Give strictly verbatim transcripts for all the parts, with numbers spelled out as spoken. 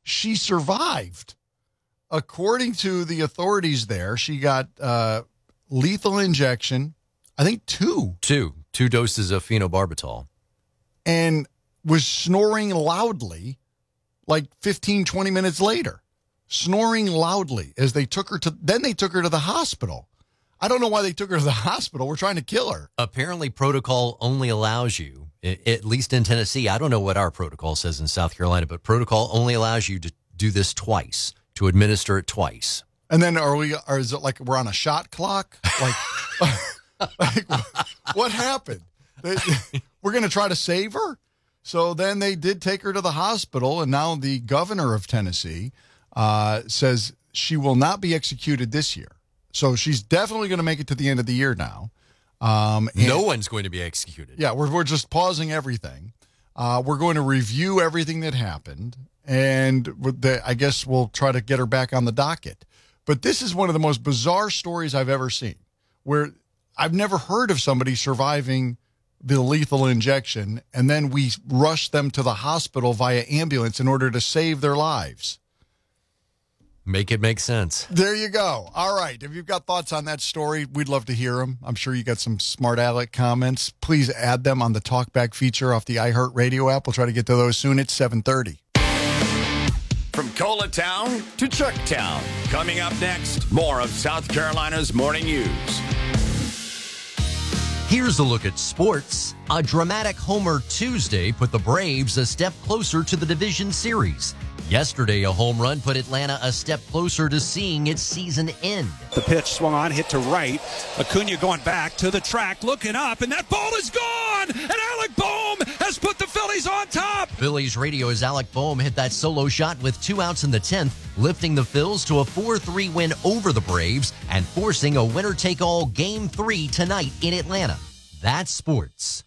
she survived. According to the authorities there, she got uh, lethal injection, I think two. Two. Two doses of phenobarbital. And was snoring loudly like fifteen, twenty minutes later. Snoring loudly as they took her to, then they took her to the hospital. I don't know why they took her to the hospital. We're trying to kill her. Apparently, protocol only allows you, at least in Tennessee, I don't know what our protocol says in South Carolina, but protocol only allows you to do this twice, to administer it twice. And then are we, or is it like we're on a shot clock? Like, like what happened? They, we're going to try to save her? So then they did take her to the hospital, and now the governor of Tennessee uh, says she will not be executed this year. So she's definitely going to make it to the end of the year now. Um, and, no one's going to be executed. Yeah, we're we're just pausing everything. Uh, we're going to review everything that happened, and the, I guess we'll try to get her back on the docket. But this is one of the most bizarre stories I've ever seen, where I've never heard of somebody surviving the lethal injection, and then we rush them to the hospital via ambulance in order to save their lives. Make it make sense. There you go. All right. If you've got thoughts on that story, we'd love to hear them. I'm sure you got some smart aleck comments. Please add them on the Talkback feature off the iHeartRadio app. We'll try to get to those soon. It's seven thirty. From Coletown to Chucktown. Coming up next, more of South Carolina's Morning News. Here's a look at sports. A dramatic Homer Tuesday put the Braves a step closer to the division series. Yesterday, a home run put Atlanta a step closer to seeing its season end. The pitch swung on, hit to right. Acuna going back to the track, looking up, and that ball is gone! And Alec Bohm has put the Phillies on top! Phillies radio as Alec Bohm hit that solo shot with two outs in the tenth, lifting the Phils to a four three win over the Braves and forcing a winner-take-all Game three tonight in Atlanta. That's sports.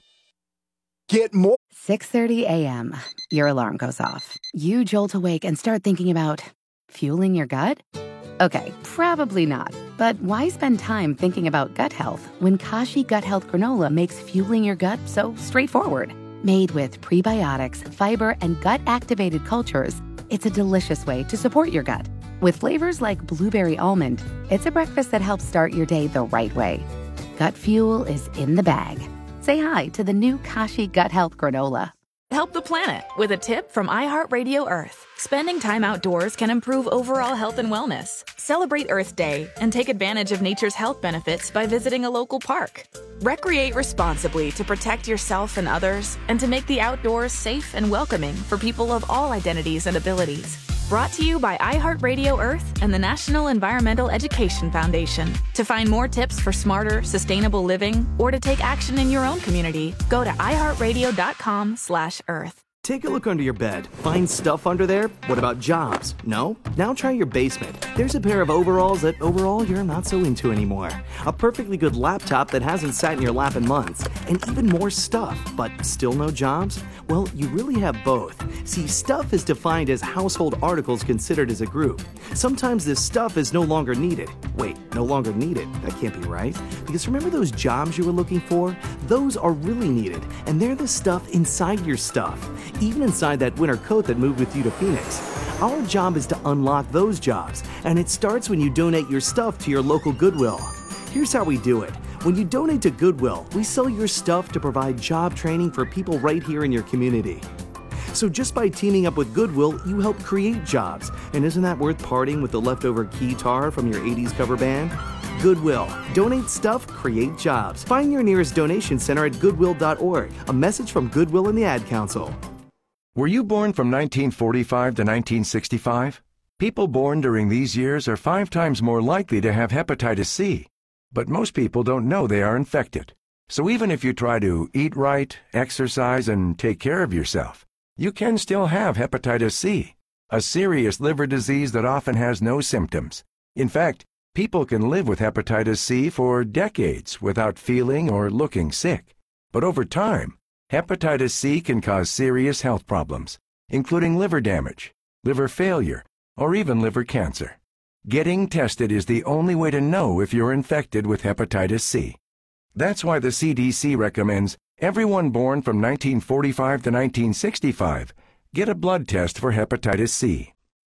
Get more. six thirty a.m. Your alarm goes off. You jolt awake and start thinking about fueling your gut? Okay, probably not. But why spend time thinking about gut health when Kashi Gut Health Granola makes fueling your gut so straightforward? Made with prebiotics, fiber, and gut-activated cultures, it's a delicious way to support your gut. With flavors like blueberry almond, it's a breakfast that helps start your day the right way. Gut fuel is in the bag. Say hi to the new Kashi Gut Health Granola. Help the planet with a tip from iHeartRadio Earth. Spending time outdoors can improve overall health and wellness. Celebrate Earth Day and take advantage of nature's health benefits by visiting a local park. Recreate responsibly to protect yourself and others and to make the outdoors safe and welcoming for people of all identities and abilities. Brought to you by iHeartRadio Earth and the National Environmental Education Foundation. To find more tips for smarter, sustainable living or to take action in your own community, go to iHeartRadio.com slash Earth. Take a look under your bed. Find stuff under there? What about jobs? No? Now try your basement. There's a pair of overalls that overall you're not so into anymore. A perfectly good laptop that hasn't sat in your lap in months. And even more stuff, but still no jobs? Well, you really have both. See, stuff is defined as household articles considered as a group. Sometimes this stuff is no longer needed. Wait, no longer needed? That can't be right. Because remember those jobs you were looking for? Those are really needed, and they're the stuff inside your stuff. Even inside that winter coat that moved with you to Phoenix. Our job is to unlock those jobs, and it starts when you donate your stuff to your local Goodwill. Here's how we do it. When you donate to Goodwill, we sell your stuff to provide job training for people right here in your community. So just by teaming up with Goodwill, you help create jobs. And isn't that worth parting with the leftover guitar from your eighties cover band? Goodwill. Donate stuff, create jobs. Find your nearest donation center at goodwill dot org. A message from Goodwill and the Ad Council. Were you born from nineteen forty-five to nineteen sixty-five? People born during these years are five times more likely to have hepatitis C. But most people don't know they are infected. So even if you try to eat right, exercise, and take care of yourself, you can still have hepatitis C, a serious liver disease that often has no symptoms. In fact, people can live with hepatitis C for decades without feeling or looking sick. But over time, hepatitis C can cause serious health problems, including liver damage, liver failure, or even liver cancer. Getting tested is the only way to know if you're infected with hepatitis C. That's why the C D C recommends everyone born from nineteen forty-five to nineteen sixty-five get a blood test for hepatitis C.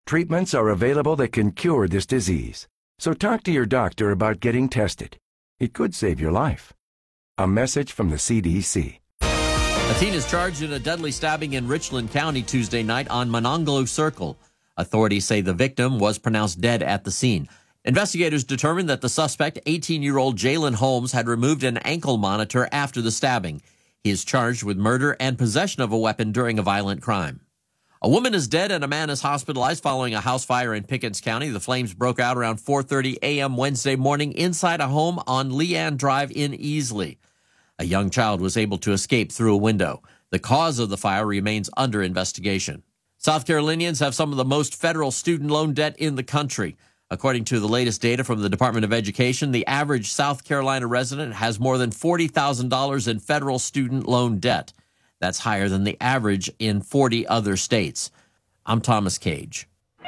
Treatments are available that can cure this disease. So talk to your doctor about getting tested. It could save your life. A message from the C D C. A teen is charged in a deadly stabbing in Richland County Tuesday night on Monongahela Circle. Authorities say the victim was pronounced dead at the scene. Investigators determined that the suspect, eighteen-year-old Jalen Holmes, had removed an ankle monitor after the stabbing. He is charged with murder and possession of a weapon during a violent crime. A woman is dead and a man is hospitalized following a house fire in Pickens County. The flames broke out around four thirty a.m. Wednesday morning inside a home on Leanne Drive in Easley. A young child was able to escape through a window. The cause of the fire remains under investigation. South Carolinians have some of the most federal student loan debt in the country. According to the latest data from the Department of Education, the average South Carolina resident has more than forty thousand dollars in federal student loan debt. That's higher than the average in forty other states. I'm Thomas Cage.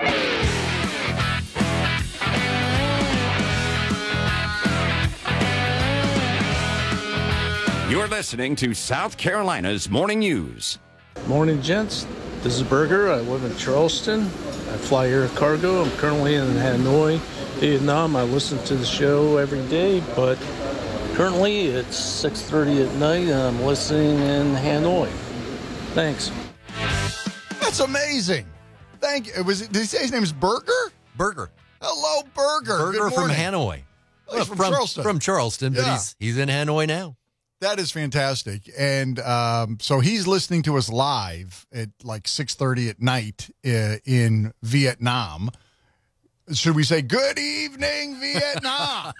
You're listening to South Carolina's Morning News. Morning, gents. This is Berger. I live in Charleston. I fly air cargo. I'm currently in Hanoi, Vietnam. I listen to the show every day, but currently it's six thirty at night and I'm listening in Hanoi. Thanks. That's amazing. Thank you. Was it, did he say his name is Berger? Berger. Hello, Berger. Berger Good from morning. Hanoi. Oh, he's from, from Charleston. From Charleston, but Yeah. he's he's in Hanoi now. That is fantastic. And um, so he's listening to us live at like six thirty at night uh, in Vietnam. Should we say good evening, Vietnam?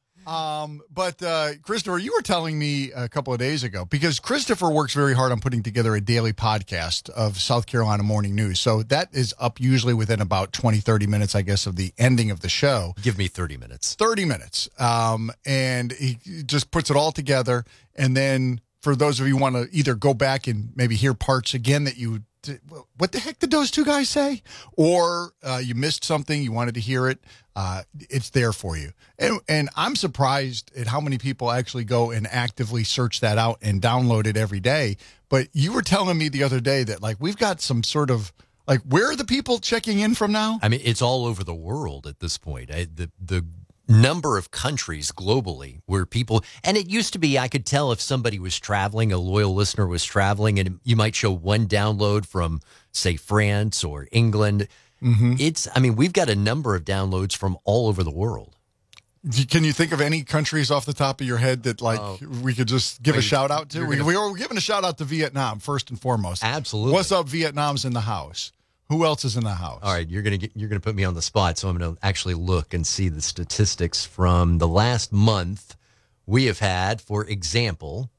um, but uh, Christopher, you were telling me a couple of days ago, because Christopher works very hard on putting together a daily podcast of South Carolina morning news. So that is up usually within about twenty, thirty minutes, I guess, of the ending of the show. Give me thirty minutes. thirty minutes. Um, and he just puts it all together. And then for those of you who want to either go back and maybe hear parts again that you, what the heck did those two guys say? Or uh, you missed something, you wanted to hear it, uh, it's there for you. And, and I'm surprised at how many people actually go and actively search that out and download it every day. But you were telling me the other day that, like, we've got some sort of, like, where are the people checking in from now? I mean, it's all over the world at this point. I, the the number of countries globally where people, and it used to be I could tell if somebody was traveling, a loyal listener was traveling, and you might show one download from, say, France or England. Mm-hmm. It's, I mean, we've got a number of downloads from all over the world. Can you think of any countries off the top of your head that, like, Oh. we could just give a Wait, shout out to? you're We, gonna- we were giving a shout out to Vietnam first and foremost. Absolutely. What's up, Vietnam's in the house? Who else is in the house? All right, you're gonna get, you're gonna put me on the spot, so I'm gonna actually look and see the statistics from the last month. We have had, for example,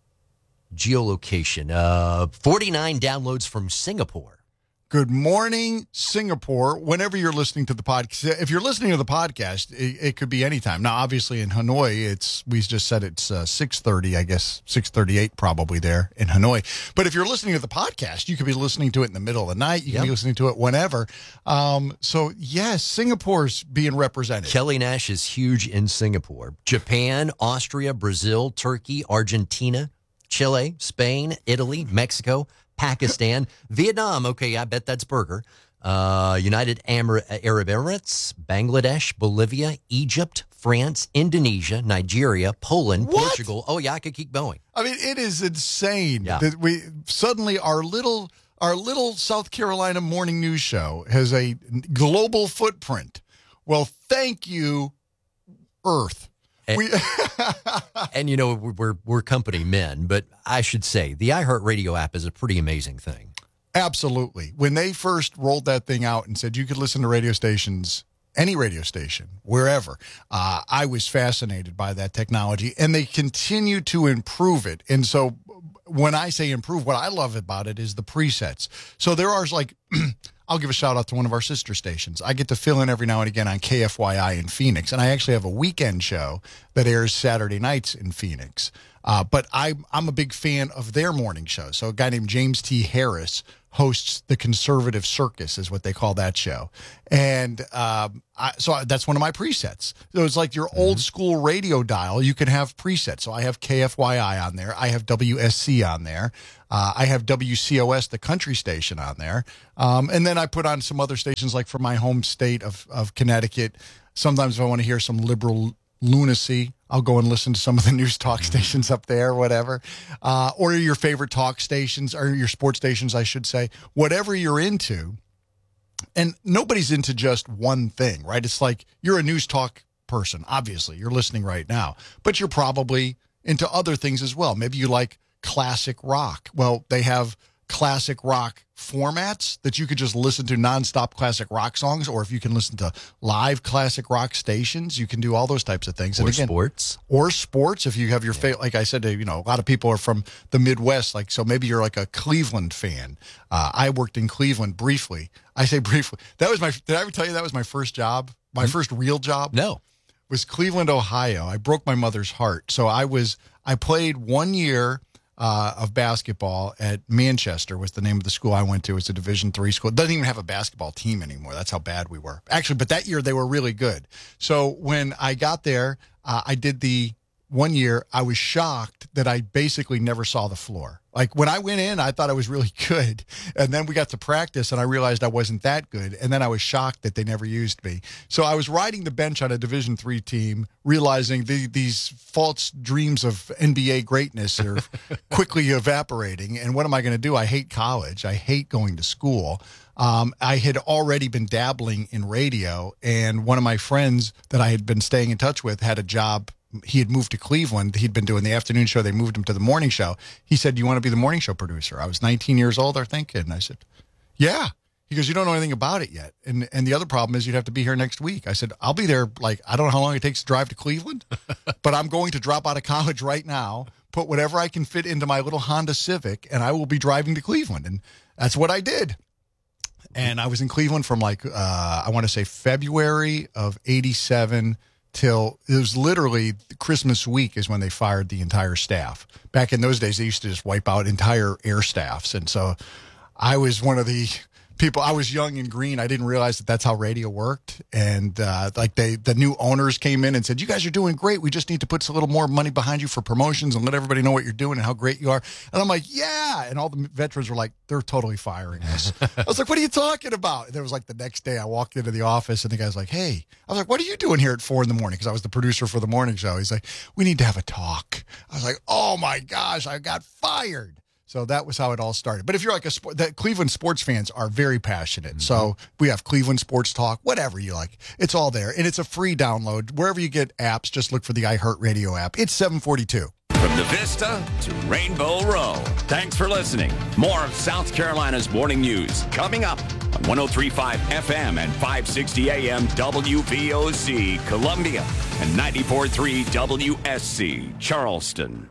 geolocation, uh, forty-nine downloads from Singapore. Good morning, Singapore. Whenever you're listening to the podcast, if you're listening to the podcast, it, it could be anytime. Now, obviously, in Hanoi, it's we just said it's uh, six thirty. I guess six thirty-eight probably there in Hanoi. But if you're listening to the podcast, you could be listening to it in the middle of the night. You Yep. can be listening to it whenever. Um, so yes, Singapore's being represented. Kelly Nash is huge in Singapore. Japan, Austria, Brazil, Turkey, Argentina, Chile, Spain, Italy, Mexico, Pakistan, Vietnam. Okay, I bet that's Berger. Uh, United Amar- Arab Emirates, Bangladesh, Bolivia, Egypt, France, Indonesia, Nigeria, Poland, What? Portugal. Oh, yeah, I could keep going. I mean, it is insane Yeah. that we suddenly our little our little South Carolina morning news show has a global footprint. Well, thank you, Earth. And, We, and you know, we're, we're company men, but I should say the iHeartRadio app is a pretty amazing thing. absolutely. When they first rolled that thing out and said you could listen to radio stations, any radio station, wherever, uh, I was fascinated by that technology, and they continue to improve it. And so when I say improve, what I love about it is the presets. So there are like, I'll give a shout out to one of our sister stations. I get to fill in every now and again on K F Y I in Phoenix, and I actually have a weekend show that airs Saturday nights in Phoenix. Uh, but I, I'm a big fan of their morning show. So a guy named James T. Harris hosts the Conservative Circus, is what they call that show. And um, I, so that's one of my presets. So it's like your old school radio dial. You can have presets. So I have K F Y I on there. I have W S C on there. Uh, I have W C O S, the country station, on there. Um, and then I put on some other stations, like for my home state of, of Connecticut. Sometimes if I want to hear some liberal lunacy, I'll go and listen to some of the news talk stations up there, whatever. Uh, or your favorite talk stations, or your sports stations, I should say. Whatever you're into. And nobody's into just one thing, right? It's like you're a news talk person, obviously. You're listening right now. But you're probably into other things as well. Maybe you like classic rock. Well, they have classic rock formats that you could just listen to nonstop classic rock songs, or if you can listen to live classic rock stations, you can do all those types of things. Or and again, sports. Or sports. If you have your favorite, like I said, you know, a lot of people are from the Midwest, like, so maybe you're like a Cleveland fan. Uh, I worked in Cleveland briefly. I say briefly. That was my, did I ever tell you that was my first job? My mm-hmm. first real job? No. Was Cleveland, Ohio. I broke my mother's heart. So I was, I played one year Uh, of basketball at Manchester, was the name of the school I went to. It's a Division three school. It doesn't even have a basketball team anymore. That's how bad we were. Actually, but that year they were really good. So when I got there, uh, I did the one year. I was shocked that I basically never saw the floor. Like when I went in, I thought I was really good. And then we got to practice and I realized I wasn't that good. And then I was shocked that they never used me. So I was riding the bench on a Division three team, realizing the, these false dreams of N B A greatness are quickly evaporating. And what am I going to do? I hate college. I hate going to school. Um, I had already been dabbling in radio, and one of my friends that I had been staying in touch with had a job. He had moved to Cleveland. He'd been doing the afternoon show. They moved him to the morning show. He said, "Do you want to be the morning show producer?" I was nineteen years old, I think. And I said, "Yeah." He goes, "You don't know anything about it yet. And and the other problem is you'd have to be here next week." I said, "I'll be there, like, I don't know how long it takes to drive to Cleveland, but I'm going to drop out of college right now, put whatever I can fit into my little Honda Civic, and I will be driving to Cleveland." And that's what I did. And I was in Cleveland from like, uh, I want to say February of eighty-seven till it was literally Christmas week is when they fired the entire staff. Back in those days, they used to just wipe out entire air staffs. And so I was one of the people, I was young and green. I didn't realize that that's how radio worked. And uh, like they, the new owners came in and said, "You guys are doing great. We just need to put a little more money behind you for promotions and let everybody know what you're doing and how great you are." And I'm like, "Yeah." And all the veterans were like, "They're totally firing us." I was like, "What are you talking about?" And there was like the next day I walked into the office and the guy's like, "Hey," I was like, "What are you doing here at four in the morning?" Because I was the producer for the morning show. He's like, "We need to have a talk." I was like, "Oh my gosh, I got fired." So that was how it all started. But if you're like a sport, that Cleveland sports fans are very passionate. Mm-hmm. So we have Cleveland Sports Talk, whatever you like. It's all there. And it's a free download. Wherever you get apps, just look for the iHeartRadio app. It's seven forty-two. From the Vista to Rainbow Row. Thanks for listening. More of South Carolina's morning news coming up on one oh three point five F M and five sixty A M W V O C Columbia and ninety-four point three W S C Charleston.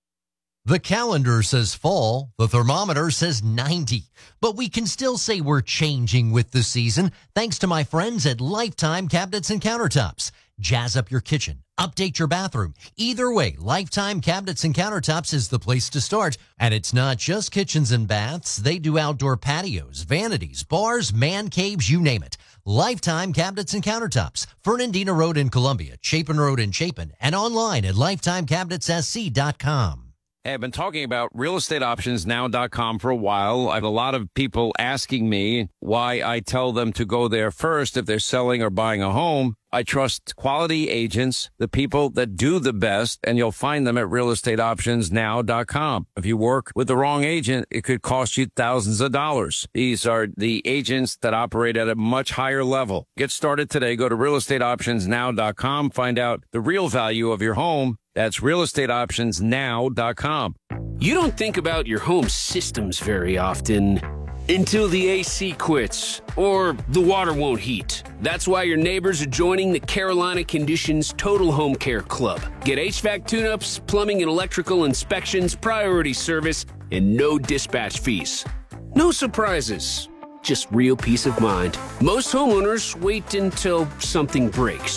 The calendar says fall, the thermometer says ninety, but we can still say we're changing with the season thanks to my friends at Lifetime Cabinets and Countertops. Jazz up your kitchen, update your bathroom. Either way, Lifetime Cabinets and Countertops is the place to start. And it's not just kitchens and baths. They do outdoor patios, vanities, bars, man caves, you name it. Lifetime Cabinets and Countertops, Fernandina Road in Columbia, Chapin Road in Chapin, and online at lifetime cabinets s c dot com. Hey, I've been talking about real estate options now dot com for a while. I have a lot of people asking me why I tell them to go there first if they're selling or buying a home. I trust quality agents, the people that do the best, and you'll find them at real estate options now dot com. If you work with the wrong agent, it could cost you thousands of dollars. These are the agents that operate at a much higher level. Get started today. Go to real estate options now dot com. Find out the real value of your home. That's real estate options now dot com. You don't think about your home systems very often until the A C quits or the water won't heat. That's why your neighbors are joining the Carolina Conditions Total Home Care Club. Get H V A C tune-ups, plumbing and electrical inspections, priority service, and no dispatch fees. No surprises, just real peace of mind. Most homeowners wait until something breaks.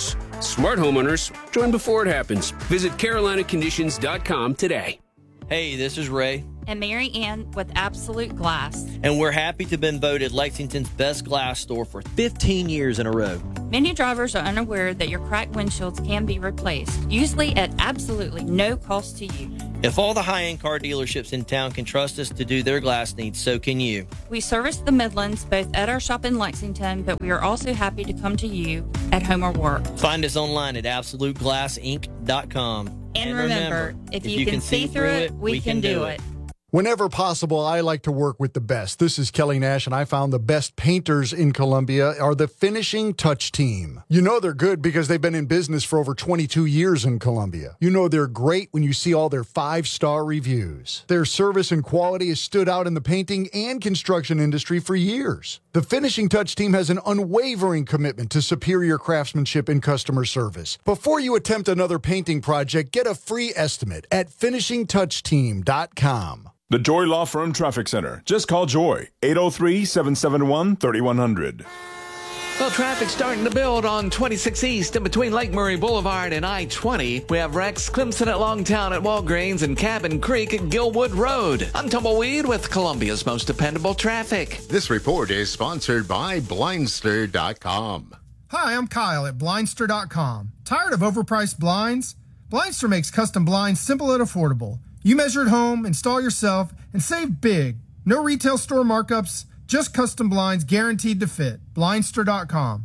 Smart homeowners, join before it happens. Visit Carolina Conditions dot com today. Hey, this is Ray. And Mary Ann with Absolute Glass. And we're happy to have been voted Lexington's best glass store for fifteen years in a row. Many drivers are unaware that your cracked windshields can be replaced, usually at absolutely no cost to you. If all the high-end car dealerships in town can trust us to do their glass needs, so can you. We service the Midlands both at our shop in Lexington, but we are also happy to come to you at home or work. Find us online at absolute glass inc dot com. And, and remember, remember, if, if you, you can, can see through it, we, we can, can do it. it. Whenever possible, I like to work with the best. This is Kelly Nash, and I found the best painters in Columbia are the Finishing Touch team. You know they're good because they've been in business for over twenty-two years in Columbia. You know they're great when you see all their five-star reviews. Their service and quality has stood out in the painting and construction industry for years. The Finishing Touch team has an unwavering commitment to superior craftsmanship and customer service. Before you attempt another painting project, get a free estimate at finishing touch team dot com. The Joy Law Firm Traffic Center. Just call Joy, eight oh three, seven seven one, three one zero zero. Well, traffic's starting to build on twenty-six East in between Lake Murray Boulevard and I twenty. We have Rex Clemson at Longtown at Walgreens and Cabin Creek at Gilwood Road. I'm Tumbleweed with Columbia's most dependable traffic. This report is sponsored by Blindster dot com. Hi, I'm Kyle at Blindster dot com. Tired of overpriced blinds? Blindster makes custom blinds simple and affordable. You measure at home, install yourself, and save big. No retail store markups, just custom blinds guaranteed to fit. Blindster dot com.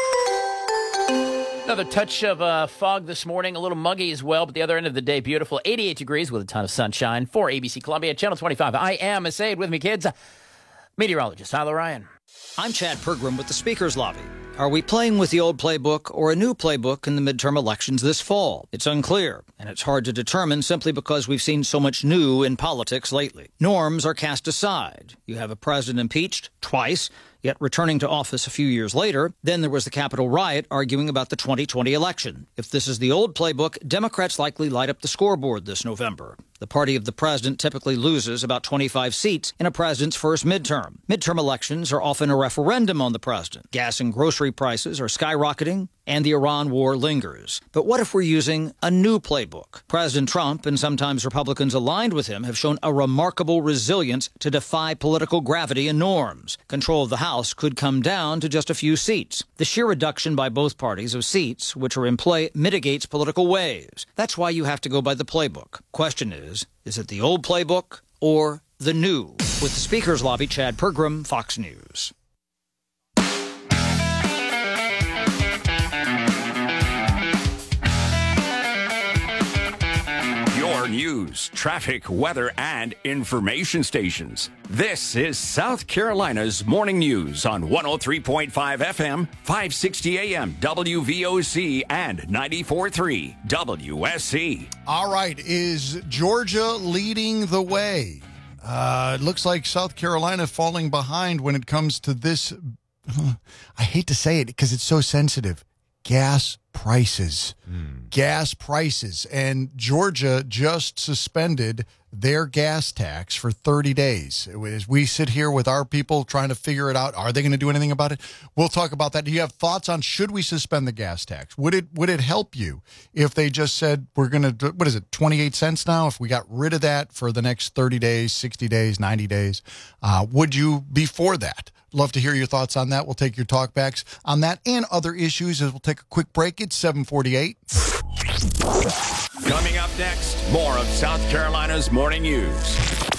Another touch of uh, fog this morning, a little muggy as well, but the other end of the day, beautiful. eighty-eight degrees with a ton of sunshine. For A B C Columbia, Channel twenty-five, I am Asaid. With me, kids, meteorologist Tyler Ryan. I'm Chad Pergram with the Speaker's Lobby. Are we playing with the old playbook or a new playbook in the midterm elections this fall? It's unclear, and it's hard to determine simply because we've seen so much new in politics lately. Norms are cast aside. You have a president impeached twice, yet returning to office a few years later. Then there was the Capitol riot arguing about the twenty twenty election. If this is the old playbook, Democrats likely light up the scoreboard this November. The party of the president typically loses about twenty-five seats in a president's first midterm. Midterm elections are often a referendum on the president. Gas and grocery prices are skyrocketing, and the Iran war lingers. But what if we're using a new playbook? President Trump, and sometimes Republicans aligned with him, have shown a remarkable resilience to defy political gravity and norms. Control of the House could come down to just a few seats. The sheer reduction by both parties of seats which are in play mitigates political waves. That's why you have to go by the playbook. Question is, is it the old playbook or the new? With the Speaker's Lobby, Chad Pergram, Fox News. News, traffic, weather, and information stations. This is South Carolina's Morning News on one oh three point five F M, five sixty A M, W V O C, and ninety-four point three W S C. All right, is Georgia leading the way? Uh, it looks like South Carolina falling behind when it comes to this. I hate to say it because it's so sensitive. Gas prices. Mm. Gas prices. And Georgia just suspended their gas tax for thirty days. As we sit here with our people trying to figure it out, are they going to do anything about it? We'll talk about that. Do you have thoughts on should we suspend the gas tax? Would it would it help you if they just said we're going to do, what is it, twenty-eight cents now? If we got rid of that for the next thirty days, sixty days, ninety days, uh, would you be for that? Love to hear your thoughts on that. We'll take your talkbacks on that and other issues as we'll take a quick break. It's seven forty-eight. Coming up next, more of South Carolina's Morning News.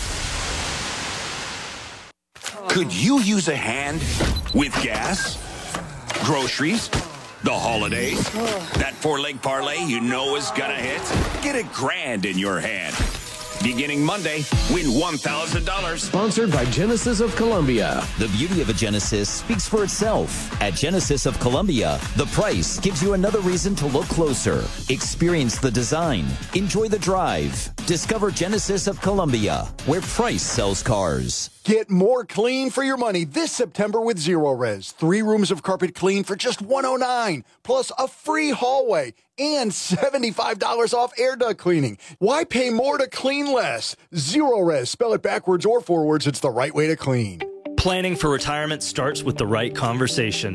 Could you use a hand with gas, groceries, the holidays? That four-leg parlay you know is gonna hit? Get a grand in your hand. Beginning Monday, win one thousand dollars. Sponsored by Genesis of Columbia. The beauty of a Genesis speaks for itself. At Genesis of Columbia, the price gives you another reason to look closer. Experience the design. Enjoy the drive. Discover Genesis of Columbia, where price sells cars. Get more clean for your money this September with Zero Res. Three rooms of carpet clean for just one hundred nine dollars, plus a free hallway and seventy-five dollars off air duct cleaning. Why pay more to clean less? Zero Res. Spell it backwards or forwards. It's the right way to clean. Planning for retirement starts with the right conversation.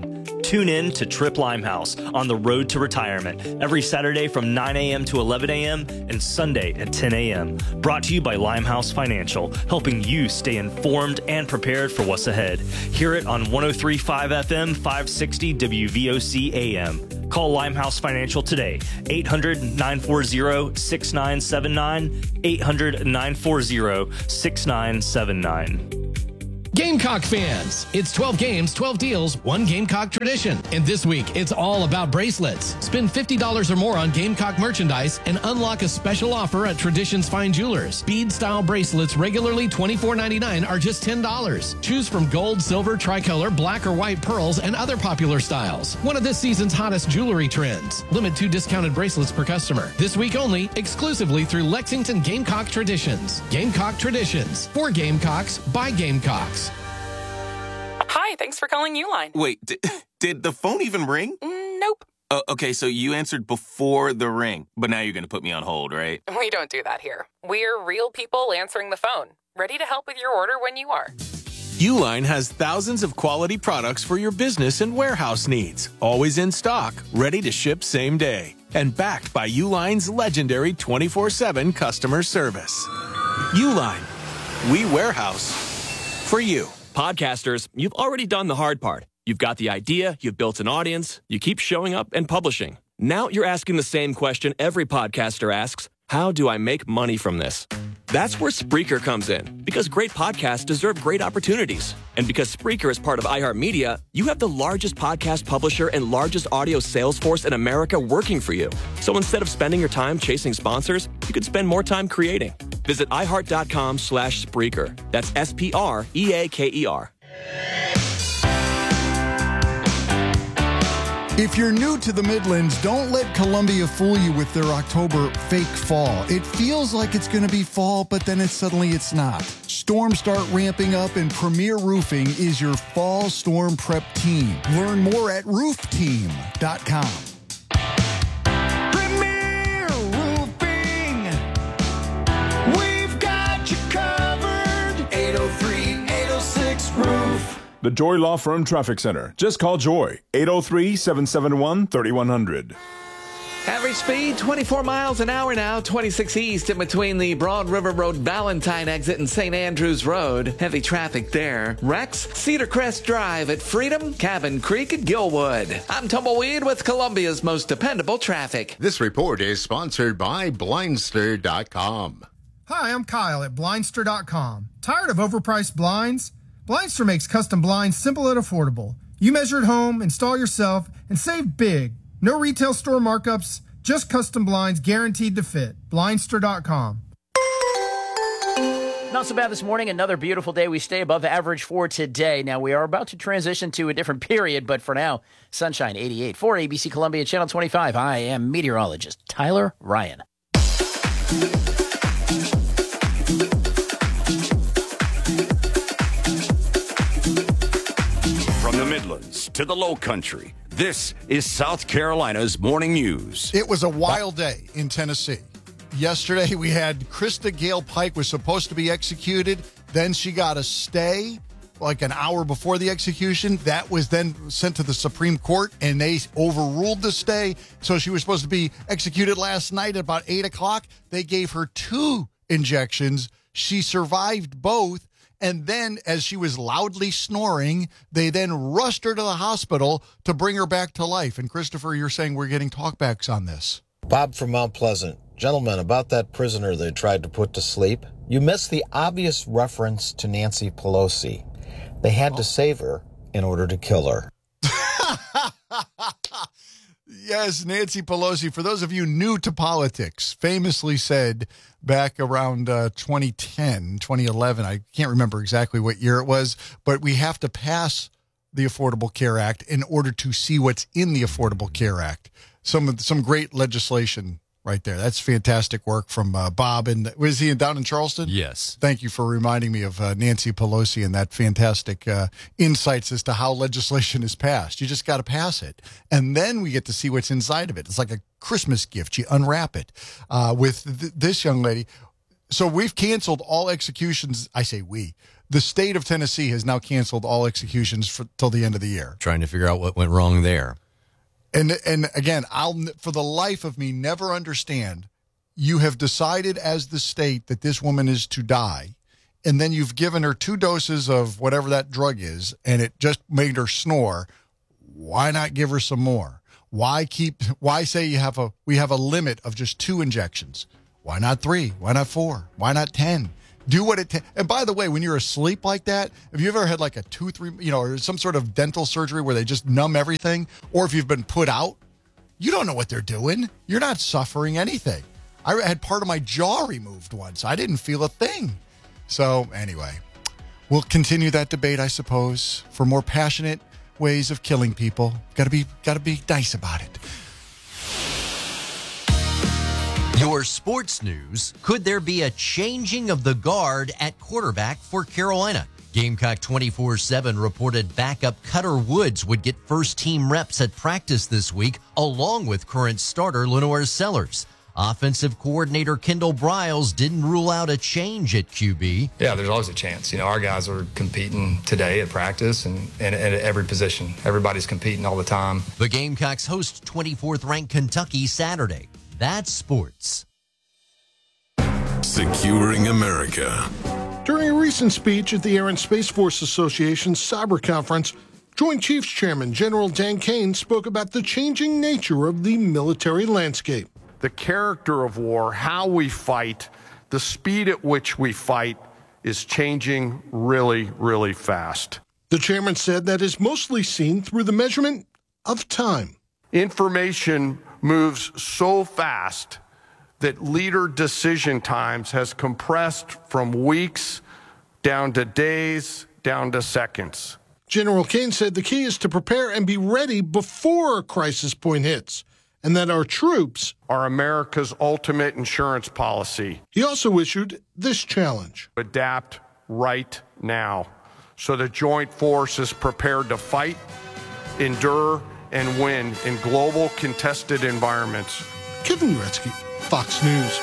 Tune in to Trip Limehouse on the road to retirement every Saturday from nine a.m. to eleven a.m. and Sunday at ten a.m. Brought to you by Limehouse Financial, helping you stay informed and prepared for what's ahead. Hear it on one oh three point five F M, five sixty W V O C A M. Call Limehouse Financial today, eight hundred, nine four zero, six nine seven nine, eight hundred, nine four zero, six nine seven nine. Gamecock fans, it's twelve games, twelve deals, one Gamecock tradition. And this week, it's all about bracelets. Spend fifty dollars or more on Gamecock merchandise and unlock a special offer at Traditions Fine Jewelers. Bead-style bracelets, regularly twenty-four ninety-nine, are just ten dollars. Choose from gold, silver, tricolor, black or white pearls, and other popular styles. One of this season's hottest jewelry trends. Limit two discounted bracelets per customer. This week only, exclusively through Lexington Gamecock Traditions. Gamecock Traditions. For Gamecocks, by Gamecocks. Hi, thanks for calling Uline. Wait, did, did the phone even ring? Nope. Uh, okay, so you answered before the ring, but now you're going to put me on hold, right? We don't do that here. We're real people answering the phone, ready to help with your order when you are. Uline has thousands of quality products for your business and warehouse needs, always in stock, ready to ship same day, and backed by Uline's legendary twenty-four seven customer service. Uline, we warehouse for you. Podcasters, you've already done the hard part. You've got the idea, you've built an audience, you keep showing up and publishing. Now you're asking the same question every podcaster asks, how do I make money from this? That's where Spreaker comes in, because great podcasts deserve great opportunities. And because Spreaker is part of iHeartMedia, you have the largest podcast publisher and largest audio sales force in America working for you. So instead of spending your time chasing sponsors, you could spend more time creating. Visit iHeart.com slash Spreaker. That's S P R E A K E R. If you're new to the Midlands, don't let Columbia fool you with their October fake fall. It feels like it's going to be fall, but then it's suddenly it's not. Storms start ramping up, and Premier Roofing is your fall storm prep team. Learn more at roof team dot com. Premier Roofing, we've got you covered. eight oh three, eight oh six Roof. The Joy Law Firm Traffic Center. Just call Joy, eight oh three, seven seven one, three one zero zero. Average speed, twenty-four miles an hour now, twenty-six east in between the Broad River Road Valentine exit and Saint Andrews Road. Heavy traffic there. Rex, Cedar Crest Drive at Freedom, Cabin Creek at Gilwood. I'm Tumbleweed with Columbia's most dependable traffic. This report is sponsored by Blindster dot com. Hi, I'm Kyle at Blindster dot com. Tired of overpriced blinds? Blindster makes custom blinds simple and affordable. You measure at home, install yourself, and save big. No retail store markups, just custom blinds guaranteed to fit. Blindster dot com. Not so bad this morning. Another beautiful day. We stay above average for today. Now, we are about to transition to a different period, but for now, sunshine eighty-eight. For A B C Columbia Channel twenty-five, I am meteorologist Tyler Ryan. From the Midlands to the Low Country, this is South Carolina's Morning News. It was a wild day in Tennessee. Yesterday, we had Krista Gale Pike was supposed to be executed. Then she got a stay like an hour before the execution. That was then sent to the Supreme Court, and they overruled the stay. So she was supposed to be executed last night at about eight o'clock. They gave her two injections. She survived both. And then, as she was loudly snoring, they then rushed her to the hospital to bring her back to life. And Christopher, you're saying we're getting talkbacks on this. Bob from Mount Pleasant. Gentlemen, about that prisoner they tried to put to sleep, you missed the obvious reference to Nancy Pelosi. They had oh. to save her in order to kill her. Yes, Nancy Pelosi, for those of you new to politics, famously said back around uh, twenty ten, twenty eleven, I can't remember exactly what year it was, but we have to pass the Affordable Care Act in order to see what's in the Affordable Care Act. Some some great legislation right there. That's fantastic work from uh, Bob. And was he down in Charleston? Yes. Thank you for reminding me of uh, Nancy Pelosi and that fantastic uh, insights as to how legislation is passed. You just got to pass it. And then we get to see what's inside of it. It's like a Christmas gift. You unwrap it. Uh, with th- this young lady, So we've canceled all executions. I say we. The state of Tennessee has now canceled all executions for till the end of the year. Trying to figure out what went wrong there. And and again, I'll for the life of me never understand. You have decided as the state that this woman is to die, and then you've given her two doses of whatever that drug is, and it just made her snore. Why not give her some more? Why keep? Why say you have a we have a limit of just two injections? Why not three? Why not four? Why not ten? Do what it takes. And by the way, when you're asleep like that, have you ever had like a tooth, re- you know, or some sort of dental surgery where they just numb everything? Or if you've been put out, you don't know what they're doing. You're not suffering anything. I had part of my jaw removed once. I didn't feel a thing. So anyway, we'll continue that debate, I suppose, for more passionate ways of killing people. Got to be, got to be nice about it. Your sports news. Could there be a changing of the guard at quarterback for Carolina? Gamecock twenty-four seven reported backup Cutter Woods would get first-team reps at practice this week, along with current starter Lenore Sellers. Offensive coordinator Kendall Briles didn't rule out a change at Q B. Yeah, there's always a chance. You know, our guys are competing today at practice and, and, and at every position. Everybody's competing all the time. The Gamecocks host twenty-fourth ranked Kentucky Saturday. That's sports. Securing America. During a recent speech at the Air and Space Force Association's Cyber Conference, Joint Chiefs Chairman General Dan Kane spoke about the changing nature of the military landscape. The character of war, how we fight, the speed at which we fight is changing really, really fast. The chairman said that is mostly seen through the measurement of time. Information moves so fast that leader decision times has compressed from weeks down to days, down to seconds. General Kane said the key is to prepare and be ready before a crisis point hits, and that our troops are America's ultimate insurance policy. He also issued this challenge. Adapt right now so the Joint Force is prepared to fight, endure, and win in global contested environments. Kevin Uretsky, Fox News.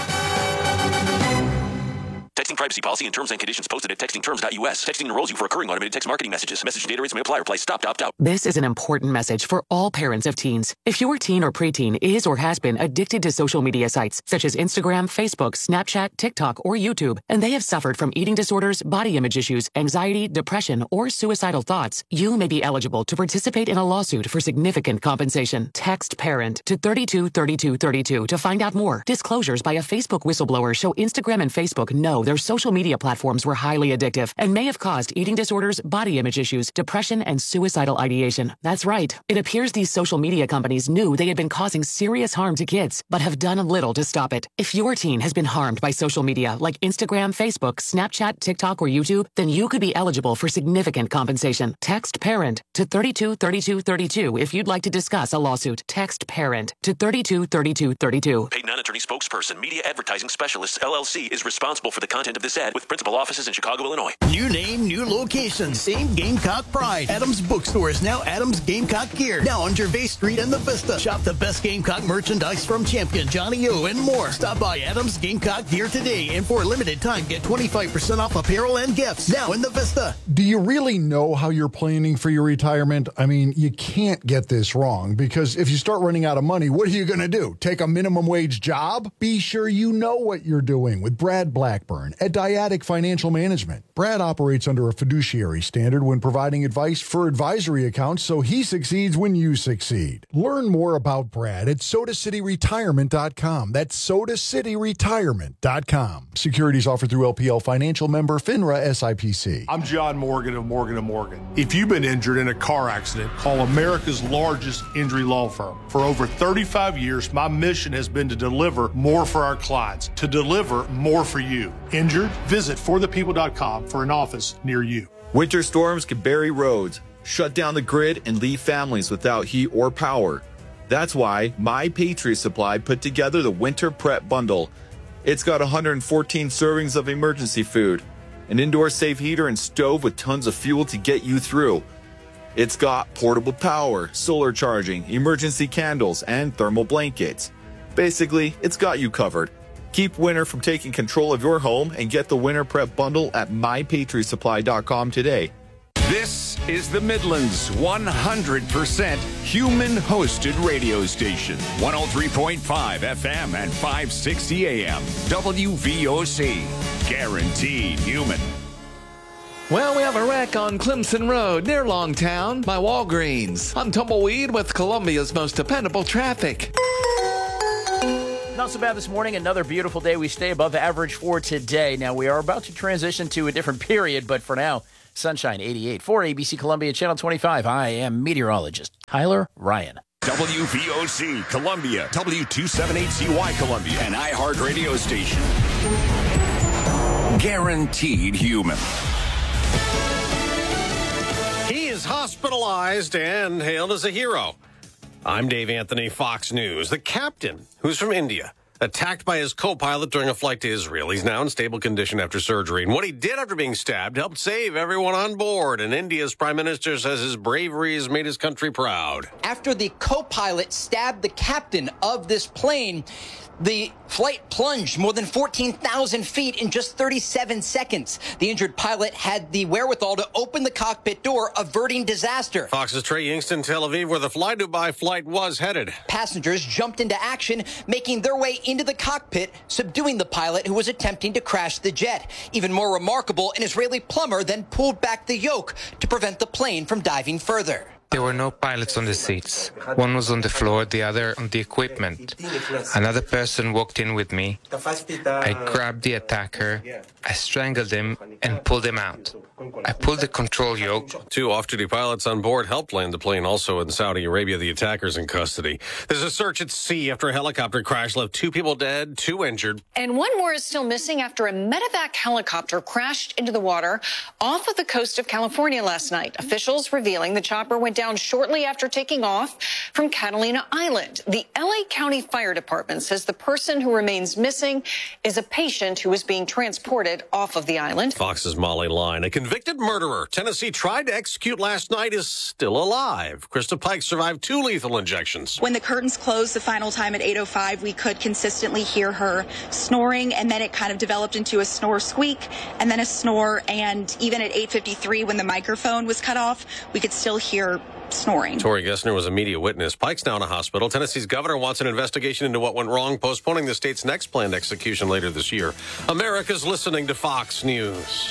Texting privacy policy and terms and conditions posted at texting terms dot U S. Texting enrolls you for recurring automated text marketing messages. Message and data rates may apply. Reply stop to opt out. This is an important message for all parents of teens. If your teen or preteen is or has been addicted to social media sites such as Instagram, Facebook, Snapchat, TikTok, or YouTube, and they have suffered from eating disorders, body image issues, anxiety, depression, or suicidal thoughts, you may be eligible to participate in a lawsuit for significant compensation. Text PARENT to thirty-two thirty-two thirty-two to find out more. Disclosures by a Facebook whistleblower show Instagram and Facebook know their social media platforms were highly addictive and may have caused eating disorders, body image issues, depression, and suicidal ideation. That's right. It appears these social media companies knew they had been causing serious harm to kids, but have done little to stop it. If your teen has been harmed by social media like Instagram, Facebook, Snapchat, TikTok, or YouTube, then you could be eligible for significant compensation. Text PARENT to thirty-two thirty-two thirty-two if you'd like to discuss a lawsuit. Text PARENT to thirty-two thirty-two thirty-two. Paid non-attorney spokesperson, Media Advertising Specialists, L L C, is responsible for the content of this ad with principal offices in Chicago, Illinois. New name, new location, same Gamecock pride. Adams Bookstore is now Adams Gamecock Gear. Now on Gervais Street and the Vista. Shop the best Gamecock merchandise from Champion, Johnny O, and more. Stop by Adams Gamecock Gear today, and for a limited time, get twenty-five percent off apparel and gifts. Now in the Vista. Do you really know how you're planning for your retirement? I mean, you can't get this wrong, because if you start running out of money, what are you going to do? Take a minimum wage job? Be sure you know what you're doing with Brad Blackburn at Dyadic Financial Management. Brad operates under a fiduciary standard when providing advice for advisory accounts, so he succeeds when you succeed. Learn more about Brad at soda city retirement dot com. That's soda city retirement dot com. Securities offered through L P L Financial, member FINRA S I P C. I'm John Morgan of Morgan and Morgan. If you've been injured in a car accident, call America's largest injury law firm. For over thirty-five years, my mission has been to deliver more for our clients, to deliver more for you. Injured? Visit for the people dot com for an office near you. Winter storms can bury roads, shut down the grid, and leave families without heat or power. That's why My Patriot Supply put together the Winter Prep Bundle. It's got one hundred fourteen servings of emergency food, an indoor safe heater and stove with tons of fuel to get you through. It's got portable power, solar charging, emergency candles, and thermal blankets. Basically, it's got you covered. Keep winter from taking control of your home and get the Winter Prep Bundle at my patriot supply dot com today. This is the Midland's one hundred percent human-hosted radio station. one oh three point five F M and five sixty A M. W V O C. Guaranteed human. Well, we have a wreck on Clemson Road near Longtown by Walgreens. I'm Tumbleweed with Columbia's most dependable traffic. Not so bad this morning. Another beautiful day. We stay above average for today. Now, we are about to transition to a different period, but for now, sunshine eighty-eight. For A B C Columbia Channel twenty-five, I am meteorologist Tyler Ryan. W V O C Columbia, W two seventy-eight C Y Columbia, an iHeart radio station. Guaranteed human. He is hospitalized and hailed as a hero. I'm Dave Anthony, Fox News. The captain, who's from India, attacked by his co-pilot during a flight to Israel. He's now in stable condition after surgery. And what he did after being stabbed helped save everyone on board. And India's prime minister says his bravery has made his country proud. After the co-pilot stabbed the captain of this plane, the flight plunged more than fourteen thousand feet in just thirty-seven seconds. The injured pilot had the wherewithal to open the cockpit door, averting disaster. Fox's Trey Yingst, Tel Aviv, where the Fly Dubai flight was headed. Passengers jumped into action, making their way into the cockpit, subduing the pilot who was attempting to crash the jet. Even more remarkable, an Israeli plumber then pulled back the yoke to prevent the plane from diving further. There were no pilots on the seats. One was on the floor, the other on the equipment. Another person walked in with me. I grabbed the attacker, I strangled him, and pulled him out. I pulled the control yoke. Two off-duty pilots on board helped land the plane. Also in Saudi Arabia, the attacker's in custody. There's a search at sea after a helicopter crash left two people dead, two injured. And one more is still missing after a medevac helicopter crashed into the water off of the coast of California last night. Officials revealing the chopper went down shortly after taking off from Catalina Island. The L A County Fire Department says the person who remains missing is a patient who is being transported off of the island. Fox's Molly Line. A convicted murderer Tennessee tried to execute last night is still alive. Krista Pike survived two lethal injections. When the curtains closed the final time at eight oh five, we could consistently hear her snoring, and then it kind of developed into a snore squeak, and then a snore, and even at eight fifty-three, when the microphone was cut off, we could still hear snoring. Tori Gessner was a media witness. Pike's now in a hospital. Tennessee's governor wants an investigation into what went wrong, postponing the state's next planned execution later this year. America's listening to Fox News.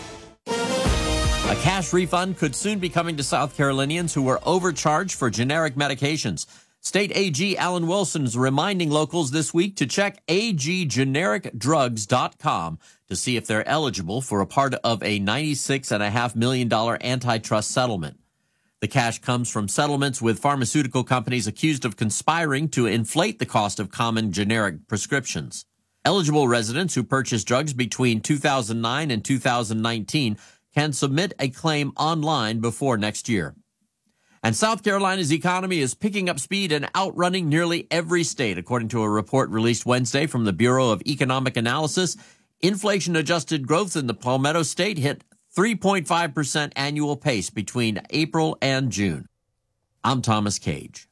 A cash refund could soon be coming to South Carolinians who were overcharged for generic medications. State A G Alan Wilson is reminding locals this week to check A G generic drugs dot com to see if they're eligible for a part of a ninety-six point five million dollars antitrust settlement. The cash comes from settlements with pharmaceutical companies accused of conspiring to inflate the cost of common generic prescriptions. Eligible residents who purchased drugs between two thousand nine and two thousand nineteen can submit a claim online before next year. And South Carolina's economy is picking up speed and outrunning nearly every state, according to a report released Wednesday from the Bureau of Economic Analysis. Inflation-adjusted growth in the Palmetto State hit three point five percent annual pace between April and June. I'm Thomas Cage.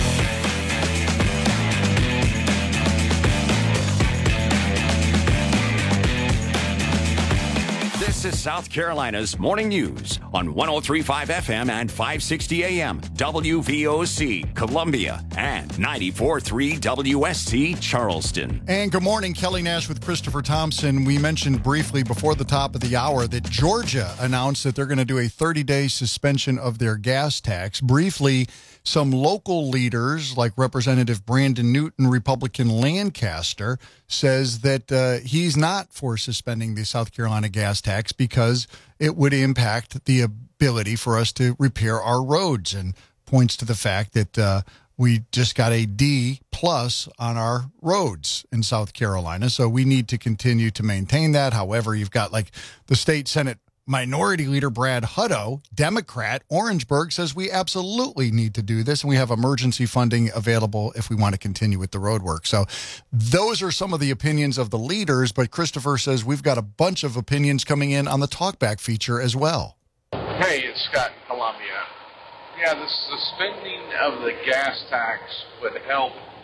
This is South Carolina's Morning News on one oh three point five F M and five sixty A M W V O C Columbia and ninety-four point three W S C Charleston. And good morning, Kelly Nash with Christopher Thompson. We mentioned briefly before the top of the hour that Georgia announced that they're going to do a thirty-day suspension of their gas tax. Briefly, some local leaders like Representative Brandon Newton, Republican Lancaster, says that uh, he's not for suspending the South Carolina gas tax because it would impact the ability for us to repair our roads, and points to the fact that uh, we just got a D plus on our roads in South Carolina. So we need to continue to maintain that. However, you've got like the state Senate Minority Leader Brad Hutto, Democrat, Orangeburg, says we absolutely need to do this, and we have emergency funding available if we want to continue with the road work. So those are some of the opinions of the leaders, but Christopher says we've got a bunch of opinions coming in on the Talkback feature as well. Hey, it's Scott in Columbia. Yeah, the suspending of the gas tax would help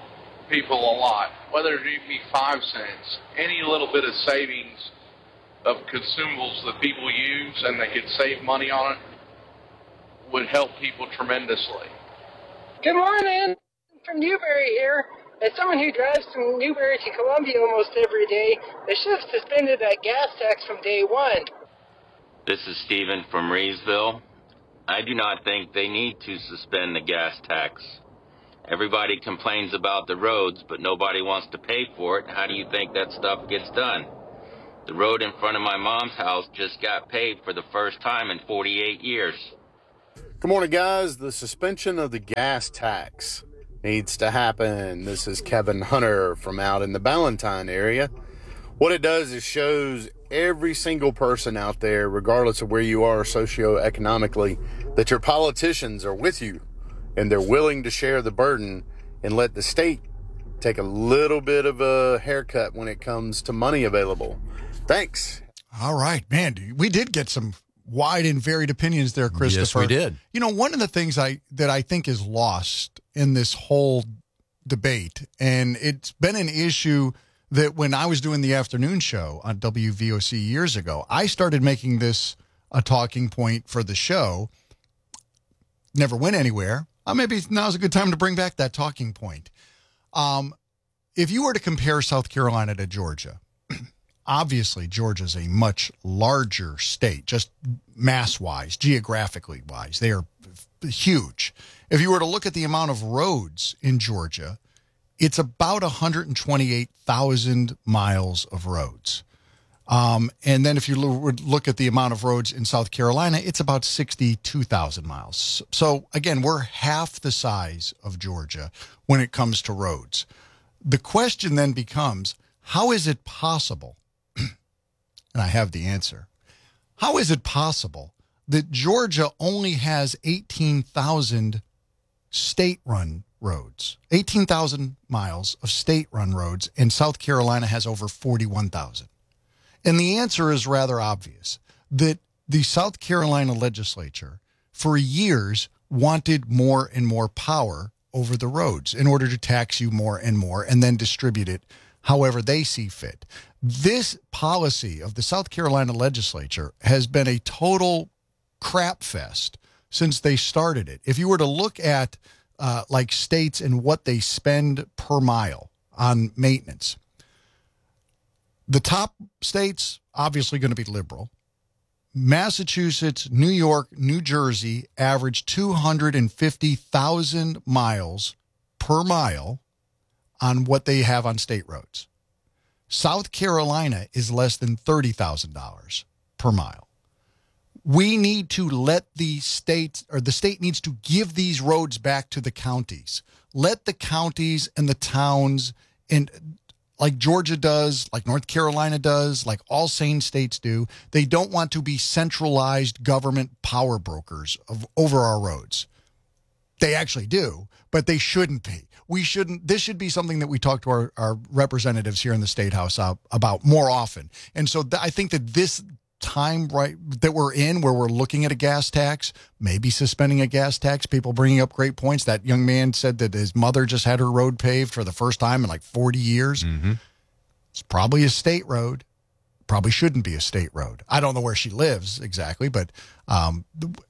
people a lot, whether it be five cents, any little bit of savings of consumables that people use and they could save money on it would help people tremendously. Good morning. From Newberry here. As someone who drives from Newberry to Columbia almost every day, they should have suspended that gas tax from day one. This is Stephen from Reevesville. I do not think they need to suspend the gas tax. Everybody complains about the roads, but nobody wants to pay for it. How do you think that stuff gets done? The road in front of my mom's house just got paved for the first time in forty-eight years. Good morning, guys. The suspension of the gas tax needs to happen. This is Kevin Hunter from out in the Ballantyne area. What it does is shows every single person out there, regardless of where you are socioeconomically, that your politicians are with you and they're willing to share the burden and let the state take a little bit of a haircut when it comes to money available. Thanks. All right, man. We did get some wide and varied opinions there, Christopher. Yes, we did. You know, one of the things I that I think is lost in this whole debate, and it's been an issue that when I was doing the afternoon show on W V O C years ago, I started making this a talking point for the show. Never went anywhere. Uh, maybe now's a good time to bring back that talking point. Um, if you were to compare South Carolina to Georgia, obviously Georgia's a much larger state, just mass-wise, geographically wise. They are huge. If you were to look at the amount of roads in Georgia, it's about one hundred twenty-eight thousand miles of roads. Um, and then if you would look at the amount of roads in South Carolina, it's about sixty-two thousand miles. So again, we're half the size of Georgia when it comes to roads. The question then becomes, how is it possible, and I have the answer, how is it possible that Georgia only has eighteen thousand state-run roads, eighteen thousand miles of state-run roads, and South Carolina has over forty-one thousand? And the answer is rather obvious, that the South Carolina legislature for years wanted more and more power over the roads in order to tax you more and more and then distribute it however they see fit. This policy of the South Carolina legislature has been a total crap fest since they started it. If you were to look at uh, like states and what they spend per mile on maintenance, the top states, obviously going to be liberal. Massachusetts, New York, New Jersey average two hundred fifty thousand miles per mile on what they have on state roads. South Carolina is less than thirty thousand dollars per mile. We need to let the state, or the state needs to give these roads back to the counties. Let the counties and the towns, and like Georgia does, like North Carolina does, like all sane states do, they don't want to be centralized government power brokers of over our roads. They actually do, but they shouldn't be. We shouldn't. This should be something that we talk to our, our representatives here in the State House uh, about more often. And so th- I think that this time right that we're in, where we're looking at a gas tax, maybe suspending a gas tax, people bringing up great points. That young man said that his mother just had her road paved for the first time in like forty years. Mm-hmm. It's probably a state road. Probably shouldn't be a state road. I don't know where she lives exactly, but um,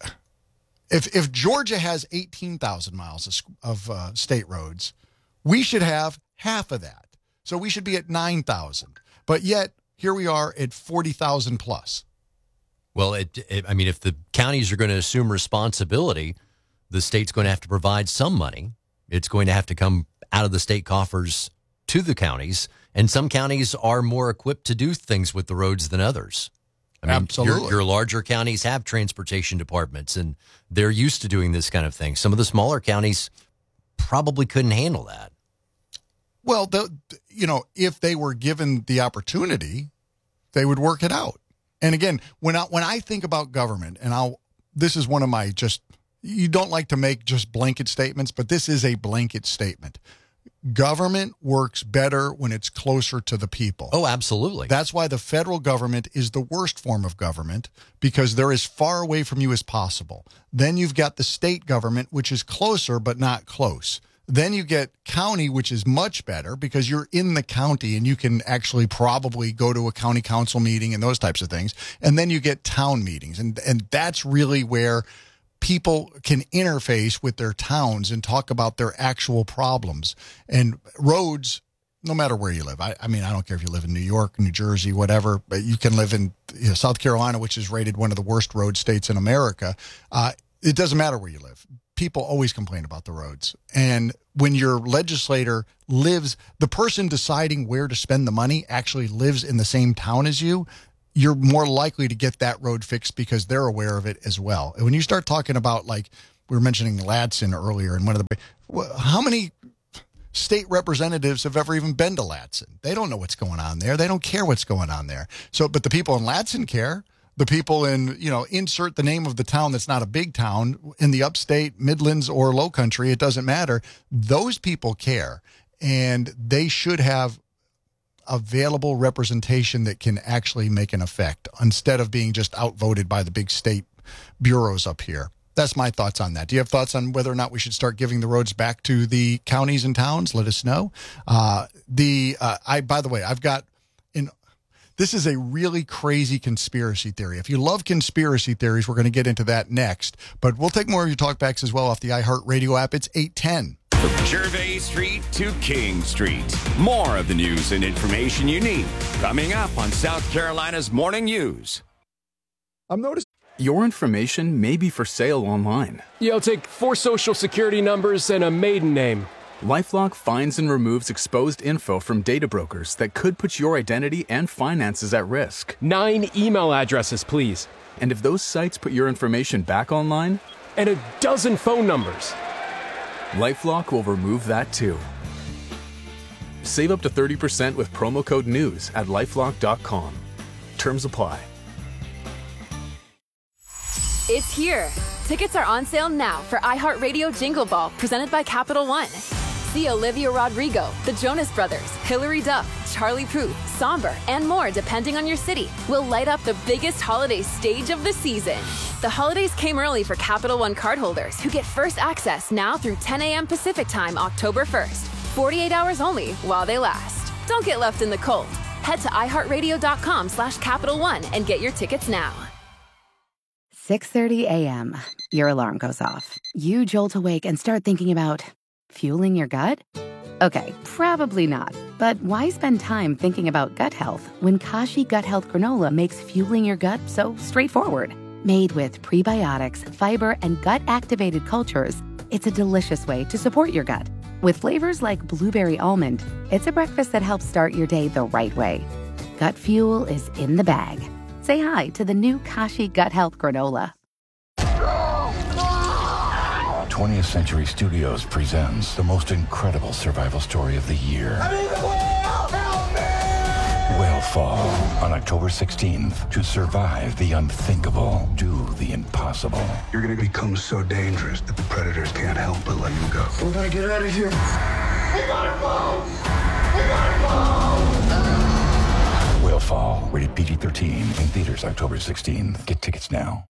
if if Georgia has eighteen thousand miles of, of uh, state roads, we should have half of that. So we should be at nine thousand. But yet, here we are at forty thousand plus. Well, it, it, I mean, if the counties are going to assume responsibility, the state's going to have to provide some money. It's going to have to come out of the state coffers to the counties. And some counties are more equipped to do things with the roads than others. I mean, Absolutely. Your, your larger counties have transportation departments, and they're used to doing this kind of thing. Some of the smaller counties probably couldn't handle that. Well, the, you know, if they were given the opportunity, they would work it out. And again, when I, when I think about government, and I'll, this is one of my just, you don't like to make just blanket statements, but this is a blanket statement. Government works better when it's closer to the people. Oh, absolutely. That's why the federal government is the worst form of government, because they're as far away from you as possible. Then you've got the state government, which is closer but not close. Then you get county, which is much better because you're in the county and you can actually probably go to a county council meeting and those types of things. And then you get town meetings. And, and that's really where people can interface with their towns and talk about their actual problems. And roads, no matter where you live. I, I mean, I don't care if you live in New York, New Jersey, whatever, but you can live in you know, South Carolina, which is rated one of the worst road states in America. Uh, it doesn't matter where you live. People always complain about the roads. And when your legislator lives, the person deciding where to spend the money actually lives in the same town as you, you're more likely to get that road fixed because they're aware of it as well. And when you start talking about, like, we were mentioning Ladson earlier, and one of the, how many state representatives have ever even been to Ladson? They don't know what's going on there. They don't care what's going on there. So, but the people in Ladson care. The people in, you know, insert the name of the town that's not a big town in the upstate, Midlands, or Low Country, it doesn't matter. Those people care, and they should have available representation that can actually make an effect instead of being just outvoted by the big state bureaus up here. That's my thoughts on that. Do you have thoughts on whether or not we should start giving the roads back to the counties and towns? Let us know. Uh, the uh, I by the way, I've got in. This is a really crazy conspiracy theory. If you love conspiracy theories, we're going to get into that next. But we'll take more of your talkbacks as well off the iHeartRadio app. It's eight ten. From Gervais Street to King Street. More of the news and information you need coming up on South Carolina's Morning News. I'm noticing your information may be for sale online. Yeah, I'll take four social security numbers and a maiden name. LifeLock finds and removes exposed info from data brokers that could put your identity and finances at risk. Nine email addresses, please. And if those sites put your information back online? And a dozen phone numbers. LifeLock will remove that too. Save up to thirty percent with promo code NEWS at lifelock dot com. Terms apply. It's here. Tickets are on sale now for iHeartRadio Jingle Ball, presented by Capital One. See Olivia Rodrigo, the Jonas Brothers, Hilary Duff, Charlie Puth, Somber, and more depending on your city. Will light up the biggest holiday stage of the season. The holidays came early for Capital One cardholders who get first access now through ten a.m. Pacific Time, October first. forty-eight hours only while they last. Don't get left in the cold. Head to iHeartRadio.com slash Capital One and get your tickets now. six thirty a.m. Your alarm goes off. You jolt awake and start thinking about fueling your gut? Okay, probably not. But why spend time thinking about gut health when Kashi Gut Health Granola makes fueling your gut so straightforward? Made with prebiotics, fiber, and gut-activated cultures, it's a delicious way to support your gut. With flavors like blueberry almond, it's a breakfast that helps start your day the right way. Gut fuel is in the bag. Say hi to the new Kashi Gut Health Granola. twentieth Century Studios presents the most incredible survival story of the year. I'm in the whale! Help me! Whale Fall on October sixteenth. To survive the unthinkable, do the impossible. You're going to become so dangerous that the predators can't help but let you go. We gotta get out of here. We gotta go! We gotta go! Whale Fall, rated P G thirteen, in theaters October sixteenth. Get tickets now.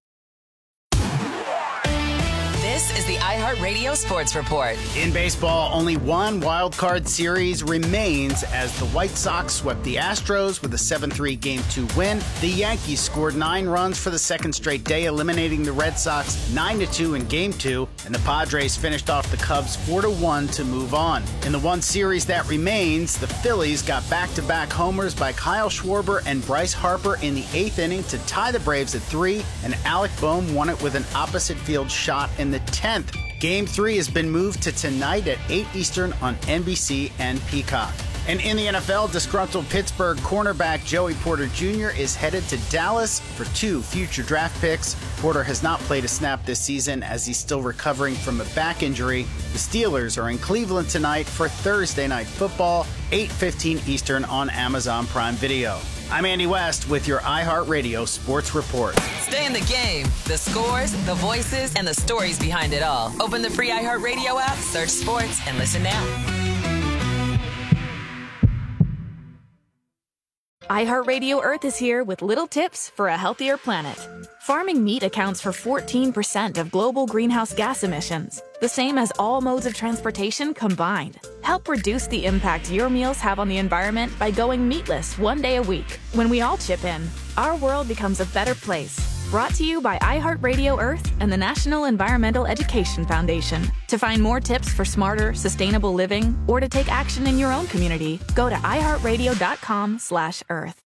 This is the iHeartRadio Sports Report. In baseball, only one wild card series remains as the White Sox swept the Astros with a seven three Game two win. The Yankees scored nine runs for the second straight day, eliminating the Red Sox nine to two in Game two, and the Padres finished off the Cubs four to one to move on. In the one series that remains, the Phillies got back-to-back homers by Kyle Schwarber and Bryce Harper in the eighth inning to tie the Braves at three, and Alec Bohm won it with an opposite field shot in the tenth. Game three has been moved to tonight at eight Eastern on N B C and Peacock. And in the N F L, disgruntled Pittsburgh cornerback Joey Porter Junior is headed to Dallas for two future draft picks. Porter has not played a snap this season as he's still recovering from a back injury. The Steelers are in Cleveland tonight for Thursday Night Football, eight fifteen Eastern on Amazon Prime Video. I'm Andy West with your iHeartRadio Sports Report. Stay in the game. The scores, the voices, and the stories behind it all. Open the free iHeartRadio app, search sports, and listen now. iHeartRadio Earth is here with little tips for a healthier planet. Farming meat accounts for fourteen percent of global greenhouse gas emissions, the same as all modes of transportation combined. Help reduce the impact your meals have on the environment by going meatless one day a week. When we all chip in, our world becomes a better place. Brought to you by iHeartRadio Earth and the National Environmental Education Foundation. To find more tips for smarter, sustainable living, or to take action in your own community, go to iHeartRadio.com slash Earth.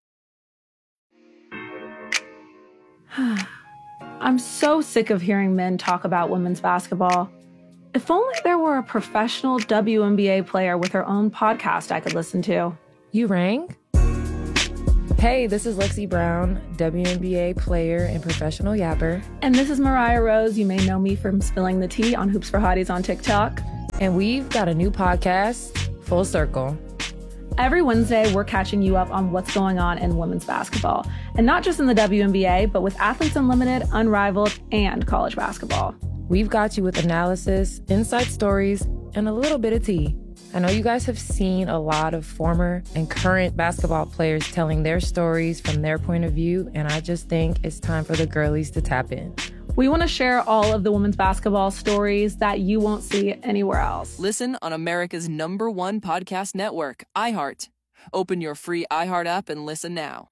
I'm so sick of hearing men talk about women's basketball. If only there were a professional W N B A player with her own podcast I could listen to. You rang? Hey, this is Lexi Brown, W N B A player and professional yapper. And this is Mariah Rose. You may know me from spilling the tea on Hoops for Hotties on TikTok. And we've got a new podcast, Full Circle. Every Wednesday, we're catching you up on what's going on in women's basketball. And not just in the W N B A, but with Athletes Unlimited, Unrivaled, and college basketball. We've got you with analysis, inside stories, and a little bit of tea. I know you guys have seen a lot of former and current basketball players telling their stories from their point of view, and I just think it's time for the girlies to tap in. We want to share all of the women's basketball stories that you won't see anywhere else. Listen on America's number one podcast network, iHeart. Open your free iHeart app and listen now.